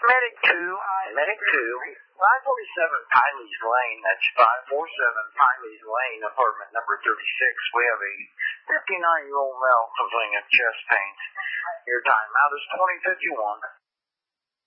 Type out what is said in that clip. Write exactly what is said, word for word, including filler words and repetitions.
Medic two. Medic two. five forty-seven Piley's Lane. That's five forty-seven Piley's Lane, apartment number thirty-six. We have a fifty-nine-year-old male complaining of chest pains. Your timeout is twenty fifty-one.